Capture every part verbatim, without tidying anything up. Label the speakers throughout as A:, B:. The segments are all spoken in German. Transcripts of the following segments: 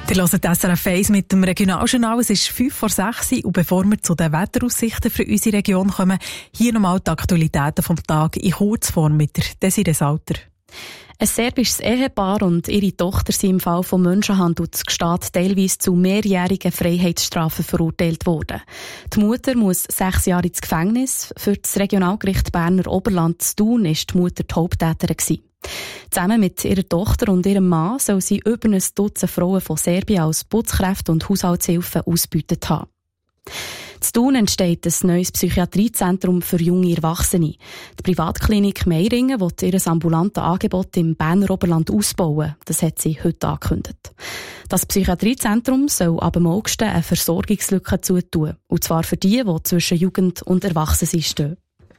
A: Ihr hört S R F eins mit dem Regionaljournal. Es ist fünf vor sechs und bevor wir zu den Wetteraussichten für unsere Region kommen, hier nochmal die Aktualitäten vom Tag in Kurzform mit der Desiree Salter.
B: Ein serbisches Ehepaar und ihre Tochter sind im Fall von Menschenhandel zu Gstaad teilweise zu mehrjährigen Freiheitsstrafen verurteilt worden. Die Mutter muss sechs Jahre ins Gefängnis. Für das Regionalgericht Berner Oberland zu Thun war die Mutter die Haupttäterin gewesen. Zusammen mit ihrer Tochter und ihrem Mann soll sie über ein Dutzend Frauen von Serbien als Putzkräfte und Haushaltshilfen ausgebeutet haben. In Thun entsteht ein neues Psychiatriezentrum für junge Erwachsene. Die Privatklinik Meiringen will ihr ambulantes Angebot im Berner Oberland ausbauen. Das hat sie heute angekündigt. Das Psychiatriezentrum soll ab dem August eine Versorgungslücke zutun. Und zwar für die, die zwischen Jugend und Erwachsenen stehen.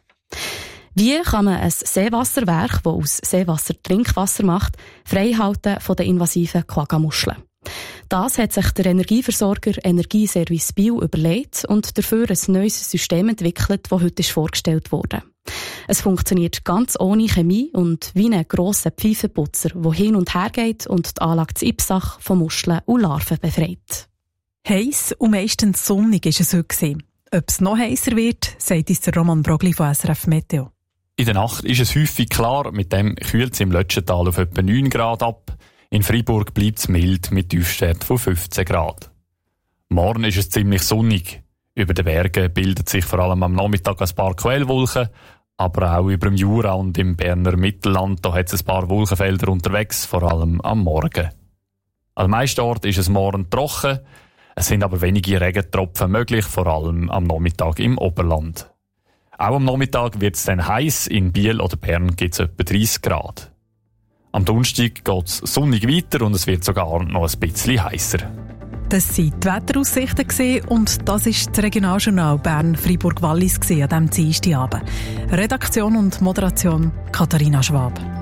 B: Wie kann man ein Seewasserwerk, das aus Seewasser Trinkwasser macht, freihalten von den invasiven Quagga-Muscheln? Das hat sich der Energieversorger Energieservice Biel überlegt und dafür ein neues System entwickelt, das heute vorgestellt wurde. Es funktioniert ganz ohne Chemie und wie ein grosser Pfeifenputzer, der hin und her geht und die Anlage zu Ipsach von Muscheln und Larven befreit.
A: Heiss und meistens sonnig war es heute. Ob es noch heißer wird, sagt uns der Roman Brogli von S R F Meteo.
C: In der Nacht ist es häufig klar, mit dem kühlt es im Lötschental auf etwa neun Grad ab. In Freiburg bleibt es mild mit Tiefstwerten von fünfzehn Grad. Morgen ist es ziemlich sonnig. Über den Bergen bildet sich vor allem am Nachmittag ein paar Quellwolken, aber auch über dem Jura und im Berner Mittelland da hat es ein paar Wolkenfelder unterwegs, vor allem am Morgen. An den meisten Orten ist es morgen trocken, es sind aber wenige Regentropfen möglich, vor allem am Nachmittag im Oberland. Auch am Nachmittag wird es dann heiß. In Biel oder Bern gibt es etwa dreißig Grad. Am Donnerstag geht es sonnig weiter und es wird sogar noch ein bisschen heißer.
A: Das waren die Wetteraussichten und das ist das Regionaljournal Bern-Freiburg-Wallis an diesem Dienstagabend. Redaktion und Moderation Katharina Schwab.